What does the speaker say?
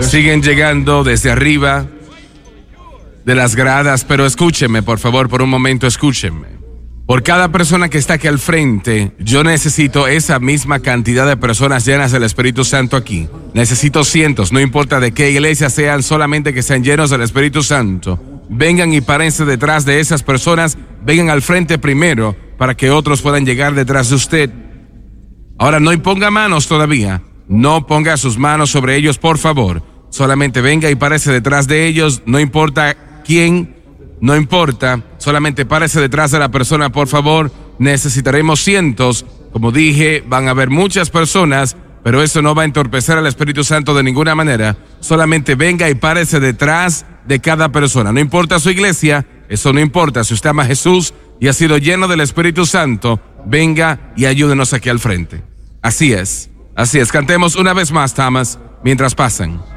Siguen llegando desde arriba de las gradas, pero escúchenme, por favor, por un momento, escúchenme. Por cada persona que está aquí al frente, yo necesito esa misma cantidad de personas llenas del Espíritu Santo aquí. Necesito cientos, no importa de qué iglesia sean, solamente que sean llenos del Espíritu Santo. Vengan y párense detrás de esas personas, vengan al frente primero para que otros puedan llegar detrás de usted. Ahora, no imponga manos todavía, no ponga sus manos sobre ellos, por favor. Solamente venga y párese detrás de ellos, no importa quién, no importa, solamente párese detrás de la persona, por favor. Necesitaremos cientos, como dije, van a haber muchas personas, pero eso no va a entorpecer al Espíritu Santo de ninguna manera. Solamente venga y párese detrás de cada persona, no importa su iglesia, eso no importa. Si usted ama a Jesús y ha sido lleno del Espíritu Santo, venga y ayúdenos aquí al frente. Así es, cantemos una vez más, Thomas, mientras pasan.